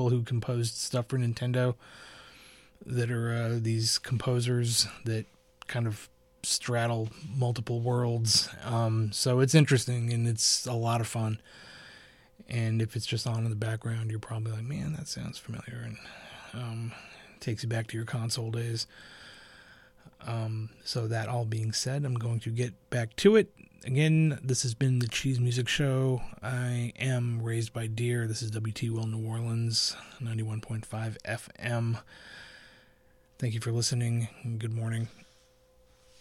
people who composed stuff for Nintendo that are these composers that kind of straddle multiple worlds. So it's interesting and it's a lot of fun. And if it's just on in the background, you're probably like, man, that sounds familiar, and takes you back to your console days. So that all being said, I'm going to get back to it. Again, this has been the Cheese Music Show. I am Raised by Deer. This is WTUL New Orleans, 91.5 FM. Thank you for listening. Good morning.